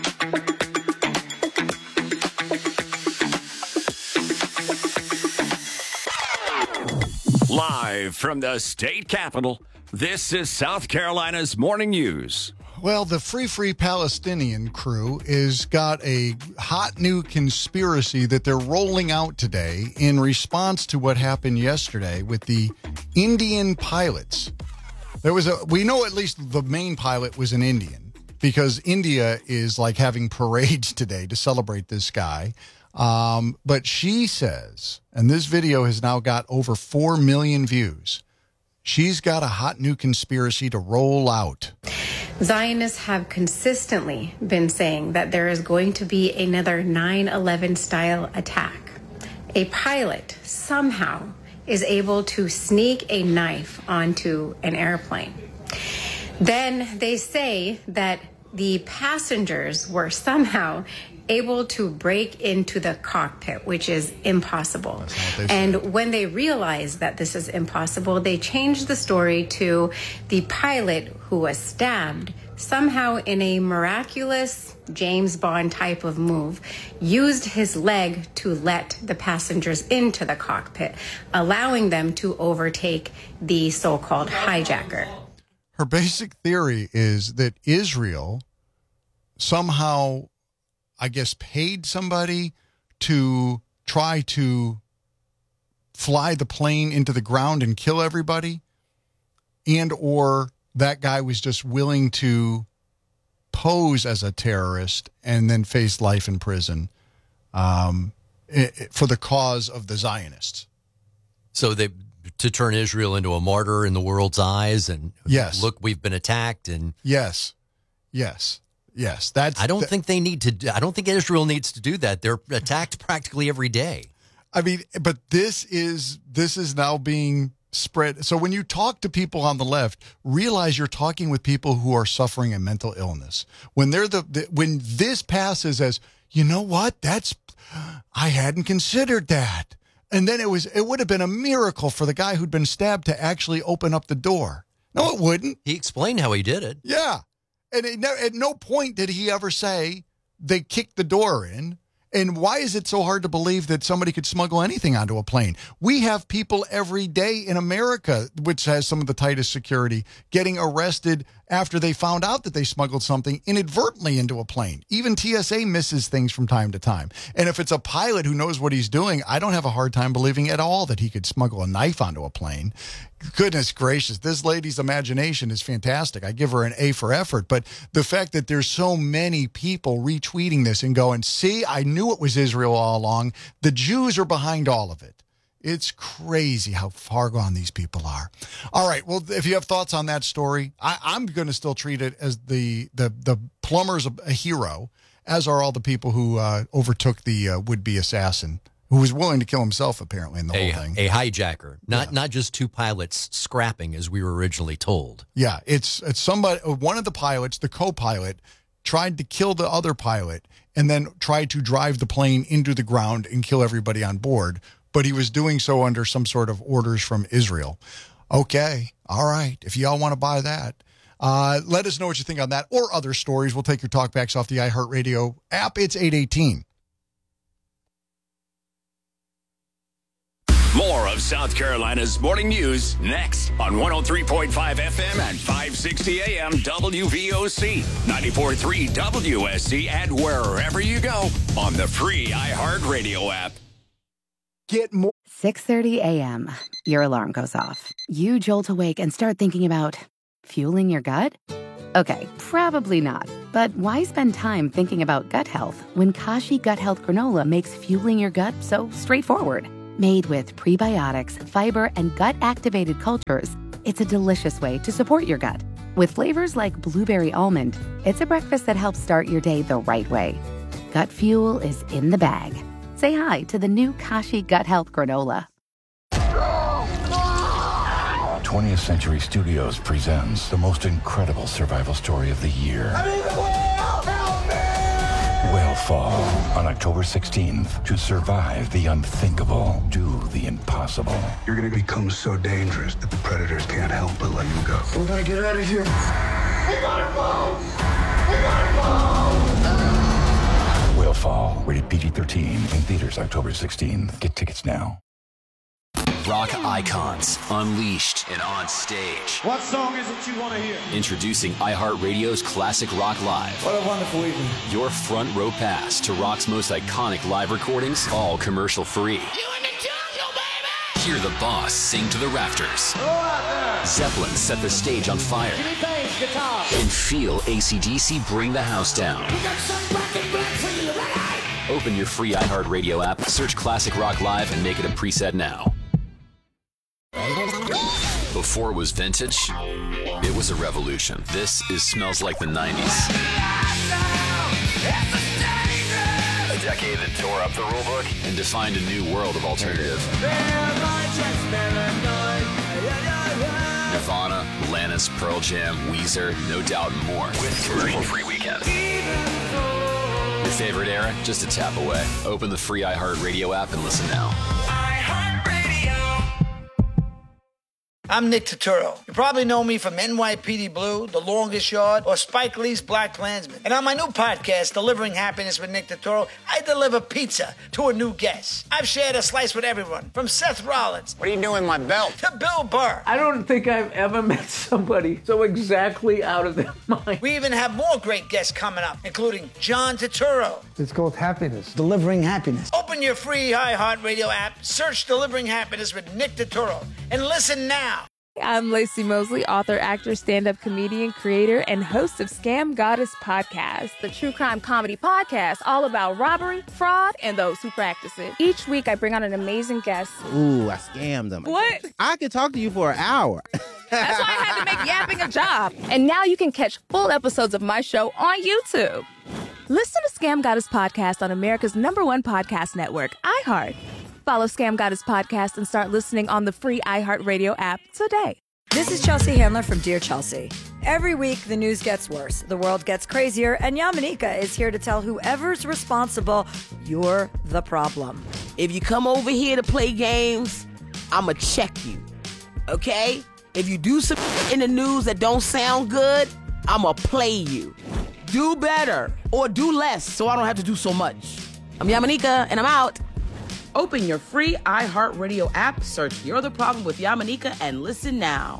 Live from the state capitol, this is South Carolina's Morning News. Well, the Free Free Palestinian crew is got a hot new conspiracy that they're rolling out today in response to what happened yesterday with the Indian pilots. There was a, we know at least the main pilot was an Indian because India is like having parades today to celebrate this guy. Um, but she says, and this video has now got over four million views, she's got a hot new conspiracy to roll out. Zionists have consistently been saying that there is going to be another nine eleven style attack. A pilot somehow is able to sneak a knife onto an airplane. Then they say that the passengers were somehow able to break into the cockpit, which is impossible. And when they realized that this is impossible, they changed the story to the pilot who was stabbed somehow in a miraculous James Bond type of move, used his leg to let the passengers into the cockpit, allowing them to overtake the so-called hijacker. Her basic theory is that Israel somehow, I guess, paid somebody to try to fly the plane into the ground and kill everybody, and or that guy was just willing to pose as a terrorist and then face life in prison um, it, for the cause of the Zionists. So they to turn Israel into a martyr in the world's eyes, and yes, look, we've been attacked, and yes, yes. Yes, that's. I don't th- think they need to. I don't think Israel needs to do that. They're attacked practically every day. I mean, but this is this is now being spread. So when you talk to people on the left, realize you're talking with people who are suffering a mental illness. When they're the, the when this passes as, you know what, that's I hadn't considered that, and then it was it would have been a miracle for the guy who'd been stabbed to actually open up the door. No, it wouldn't. He explained how he did it. Yeah. And it never, at no point did he ever say they kicked the door in. And why is it so hard to believe that somebody could smuggle anything onto a plane? We have people every day in America, which has some of the tightest security, getting arrested after they found out that they smuggled something inadvertently into a plane. Even T S A misses things from time to time. And if it's a pilot who knows what he's doing, I don't have a hard time believing at all that he could smuggle a knife onto a plane. Goodness gracious, this lady's imagination is fantastic. I give her an A for effort. But the fact that there's so many people retweeting this and going, see, I knew it was Israel all along. The Jews are behind all of it. It's crazy how far gone these people are. All right. Well, if you have thoughts on that story, I, I'm going to still treat it as the the the plumber's a, a hero, as are all the people who uh, overtook the uh, would-be assassin, who was willing to kill himself, apparently, in the a, whole thing. A hijacker, not yeah. not just two pilots scrapping, as we were originally told. Yeah, it's it's somebody. One of the pilots, the co-pilot, tried to kill the other pilot and then tried to drive the plane into the ground and kill everybody on board. But he was doing so under some sort of orders from Israel. Okay. All right. If y'all want to buy that, uh, let us know what you think on that or other stories. We'll take your talkbacks off the iHeartRadio app. It's eight eighteen. More of South Carolina's morning news next on one oh three point five F M and five sixty A M W V O C, ninety-four point three W S C, and wherever you go on the free iHeartRadio app. Get more. six thirty a.m. Your alarm goes off. You jolt awake and start thinking about fueling your gut? Okay, probably not. But why spend time thinking about gut health when Kashi Gut Health Granola makes fueling your gut so straightforward? Made with prebiotics, fiber, and gut-activated cultures, it's a delicious way to support your gut. With flavors like blueberry almond, it's a breakfast that helps start your day the right way. Gut fuel is in the bag. Say hi to the new Kashi Gut Health Granola. twentieth Century Studios presents the most incredible survival story of the year. Whale Fall on October sixteenth. To survive the unthinkable, do the impossible. You're gonna become so dangerous that the predators can't help but let you go. We gotta get out of here. We gotta go! We gotta go! Whale Fall, rated P G thirteen, in theaters October sixteenth. Get tickets now. Rock icons, unleashed and on stage. What song is it you want to hear? Introducing iHeartRadio's Classic Rock Live. What a wonderful evening. Your front row pass to rock's most iconic live recordings, all commercial free. You in the jungle, baby! Hear the boss sing to the rafters. Go out there! Zeppelin set the stage on fire. Give me bass, guitar. And feel A C D C bring the house down. We got some rock and black for you, ready? Open your free iHeartRadio app, search Classic Rock Live, and make it a preset now. Before it was vintage, it was a revolution. This is Smells Like the nineties. A decade that tore up the rulebook and defined a new world of alternative. Nirvana, Alanis, Pearl Jam, Weezer, No Doubt, and more. With commercial-free weekends. Your favorite era? Just a tap away. Open the free iHeartRadio app and listen now. I'm Nick Turturro. You probably know me from N Y P D Blue, The Longest Yard, or Spike Lee's Black Klansman. And on my new podcast, Delivering Happiness with Nick Turturro, I deliver pizza to a new guest. I've shared a slice with everyone, from Seth Rollins. What are you doing with my belt? To Bill Burr. I don't think I've ever met somebody so exactly out of their mind. We even have more great guests coming up, including John Turturro. It's called Happiness. Delivering Happiness. Open your free iHeartRadio app, search Delivering Happiness with Nick Turturro, and listen now. I'm Lacey Mosley, author, actor, stand-up comedian, creator, and host of Scam Goddess Podcast, the true crime comedy podcast all about robbery, fraud, and those who practice it. Each week, I bring on an amazing guest. Ooh, I scammed them. What? I could talk to you for an hour. That's why I had to make yapping a job. And now you can catch full episodes of my show on YouTube. Listen to Scam Goddess Podcast on America's number one podcast network, iHeart. Follow Scam Goddess Podcast and start listening on the free iHeartRadio app today. This is Chelsea Handler from Dear Chelsea. Every week, the news gets worse, the world gets crazier, and Yamanika is here to tell whoever's responsible, you're the problem. If you come over here to play games, I'ma check you, okay? If you do some in the news that don't sound good, I'ma play you. Do better, or do less, so I don't have to do so much. I'm Yamanika, and I'm out. Open your free iHeartRadio app, search You're the Problem with Yamanika, and listen now.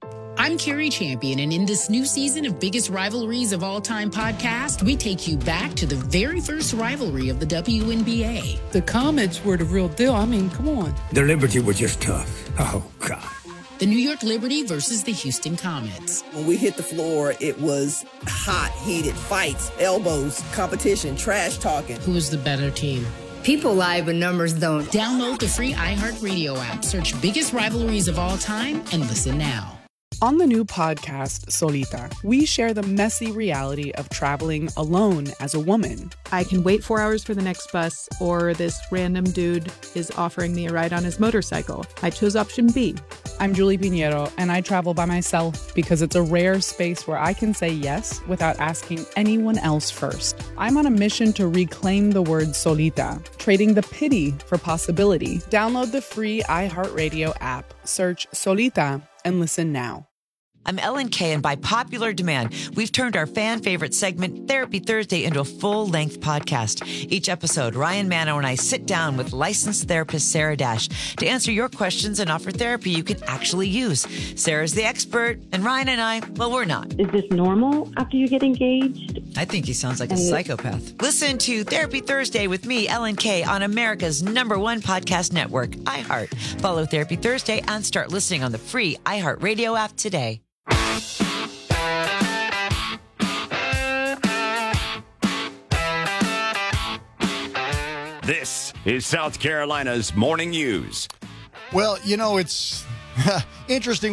I'm Carrie Champion, and in this new season of Biggest Rivalries of All Time podcast, we take you back to the very first rivalry of the W N B A. The Comets were the real deal. I mean, come on. The Liberty were just tough. Oh, God. The New York Liberty versus the Houston Comets. When we hit the floor, it was hot, heated fights, elbows, competition, trash talking. Who was the better team? People lie, but numbers don't. Download the free iHeartRadio app, search Biggest Rivalries of All Time, and listen now. On the new podcast, Solita, we share the messy reality of traveling alone as a woman. I can wait four hours for the next bus, or this random dude is offering me a ride on his motorcycle. I chose option B. I'm Julie Pinheiro, and I travel by myself because it's a rare space where I can say yes without asking anyone else first. I'm on a mission to reclaim the word solita, trading the pity for possibility. Download the free iHeartRadio app, search Solita, and listen now. I'm Ellen Kay, and by popular demand, we've turned our fan favorite segment, Therapy Thursday, into a full-length podcast. Each episode, Ryan Manno and I sit down with licensed therapist Sarah Dash to answer your questions and offer therapy you can actually use. Sarah's the expert, and Ryan and I, well, we're not. Is this normal after you get engaged? I think he sounds like a psychopath. Listen to Therapy Thursday with me, Ellen Kay, on America's number one podcast network, iHeart. Follow Therapy Thursday and start listening on the free iHeartRadio app today. This is South Carolina's Morning News. Well, you know, it's interesting.